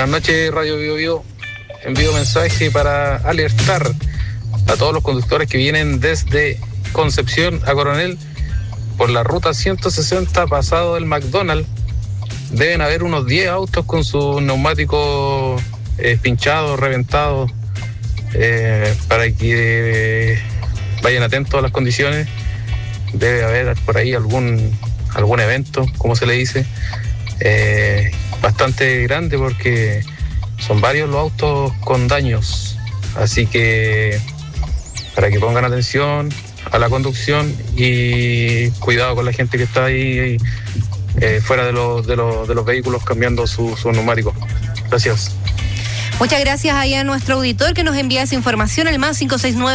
Buenas noches, Radio Bio Bio. Envío mensaje para alertar a todos los conductores que vienen desde Concepción a Coronel por la ruta 160 pasado del McDonald's. Deben haber unos 10 autos con sus neumáticos pinchados, reventados, para que vayan atentos a las condiciones. Debe haber por ahí algún evento, como se le dice, bastante grande, porque son varios los autos con daños. Así que para que pongan atención a la conducción y cuidado con la gente que está ahí fuera de los vehículos cambiando sus neumáticos. Gracias. Muchas gracias ahí a nuestro auditor que nos envía esa información al más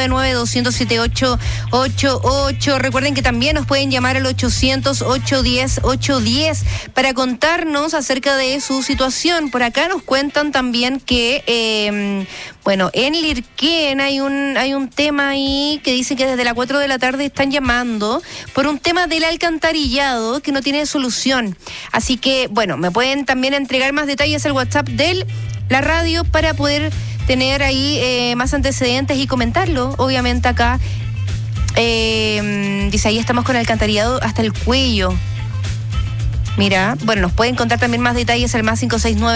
569-9207-888. Recuerden que también nos pueden llamar al 800-810-810 para contarnos acerca de su situación. Por acá nos cuentan también que, en Lirquén hay un tema ahí que dice que desde las 4 de la tarde están llamando por un tema del alcantarillado que no tiene solución. Así que, me pueden también entregar más detalles al WhatsApp de la radio para poder tener ahí más antecedentes y comentarlo, obviamente acá. Dice, ahí estamos con el alcantarillado hasta el cuello. Mira, nos pueden contar también más detalles al más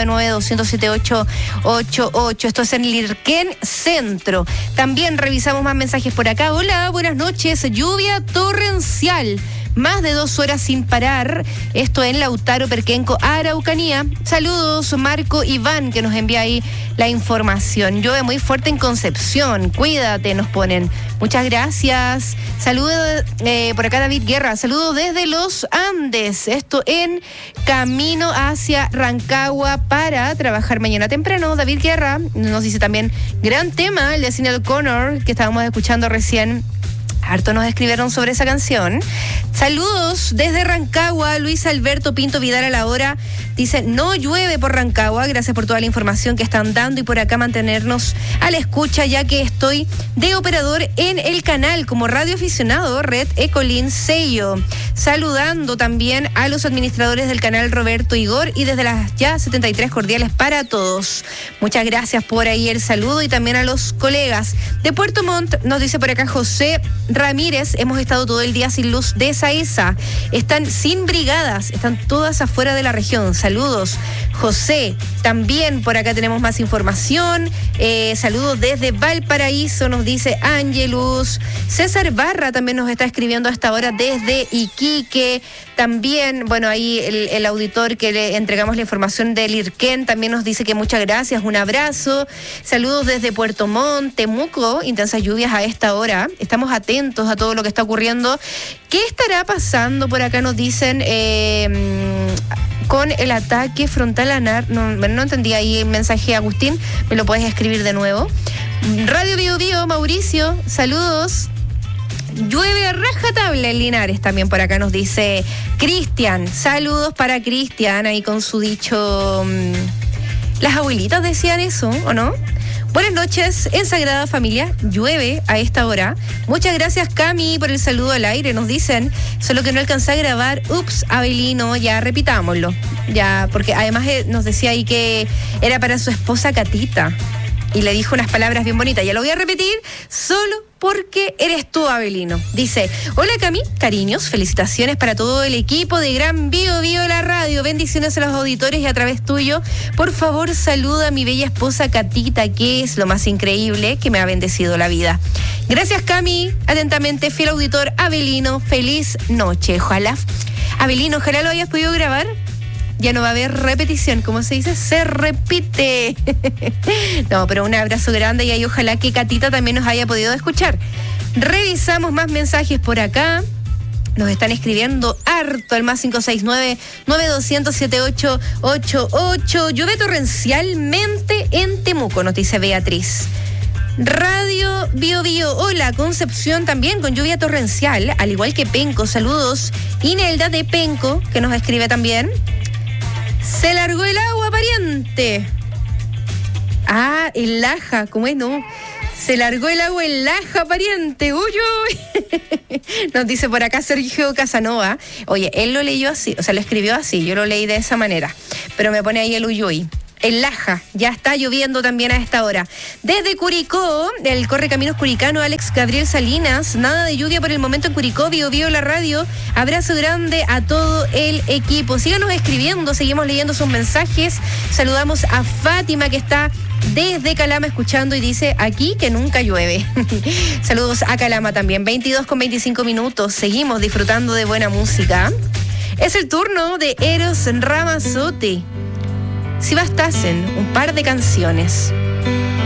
569-9207-888. Esto es en Lirquén Centro. También revisamos más mensajes por acá. Hola, buenas noches. Lluvia torrencial. Más de 2 horas sin parar. Esto en Lautaro, Perquenco, Araucanía. Saludos, Marco Iván, que nos envía ahí la información. Llueve muy fuerte en Concepción. Cuídate, nos ponen. Muchas gracias. Saludos por acá, David Guerra. Saludos desde los Andes. Esto en camino hacia Rancagua para trabajar mañana temprano. David Guerra nos dice también, gran tema, el de Sinéad O'Connor, que estábamos escuchando recién. Harto nos escribieron sobre esa canción. Saludos desde Rancagua, Luis Alberto Pinto Vidal a la hora. Dice, no llueve por Rancagua. Gracias por toda la información que están dando y por acá mantenernos a la escucha, ya que estoy de operador en el canal como radioaficionado Red Ecolin Sello. Saludando también a los administradores del canal Roberto Igor y desde las ya 73 cordiales para todos. Muchas gracias por ahí el saludo y también a los colegas de Puerto Montt. Nos dice por acá José Ramírez, hemos estado todo el día sin luz de Saesa. Están sin brigadas, están todas afuera de la región. Saludos, José. También por acá tenemos más información. Saludos desde Valparaíso, nos dice Ángelus. César Barra también nos está escribiendo a esta hora desde Iquique. También, ahí el auditor que le entregamos la información del Lirquén también nos dice que muchas gracias, un abrazo. Saludos desde Puerto Montt, Temuco, intensas lluvias a esta hora. Estamos atentos a todo lo que está ocurriendo. ¿Qué estará pasando? Por acá nos dicen con el ataque frontal a NAR. No entendí ahí el mensaje, Agustín. ¿Me lo puedes escribir de nuevo? Radio Bio Bio, Mauricio, saludos. Llueve a rajatabla en Linares, también por acá nos dice Cristian. Saludos para Cristian, ahí con su dicho. Las abuelitas decían eso, ¿o no? Buenas noches, en Sagrada Familia, llueve a esta hora. Muchas gracias, Cami, por el saludo al aire, nos dicen. Solo que no alcancé a grabar. Ups, Abelino, ya repitámoslo. Ya, porque además nos decía ahí que era para su esposa Catita. Y le dijo unas palabras bien bonitas. Ya lo voy a repetir, solo porque eres tú, Abelino. Dice, hola Cami, cariños, felicitaciones para todo el equipo de Gran Bio Bio la radio. Bendiciones a los auditores y a través tuyo. Por favor, saluda a mi bella esposa Catita, que es lo más increíble que me ha bendecido la vida. Gracias, Cami. Atentamente, fiel auditor Abelino. Feliz noche. Abelino, ojalá lo hayas podido grabar. Ya no va a haber repetición, como se dice, se repite. No, pero un abrazo grande y ahí ojalá que Catita también nos haya podido escuchar. Revisamos más mensajes por acá. Nos están escribiendo harto al más 569-9200-7888. Llueve torrencialmente en Temuco, nos dice Beatriz. Radio Bio Bio, hola, Concepción también con lluvia torrencial, al igual que Penco. Saludos, Inelda de Penco, que nos escribe también. Se largó el agua, pariente. El Laja, ¿cómo es? No. Se largó el agua en Laja, pariente. Uy, uy. Nos dice por acá Sergio Casanova. Oye, él lo leyó así, o sea, lo escribió así. Yo lo leí de esa manera. Pero me pone ahí el uyuy. En Laja, ya está lloviendo también a esta hora. Desde Curicó, el Correcaminos Curicano, Alex Gabriel Salinas, nada de lluvia por el momento en Curicó, Bio la radio. Abrazo grande a todo el equipo. Síganos escribiendo, seguimos leyendo sus mensajes. Saludamos a Fátima, que está desde Calama escuchando y dice aquí que nunca llueve. Saludos a Calama también. 22:25, seguimos disfrutando de buena música. Es el turno de Eros Ramazzotti. Si bastasen un par de canciones.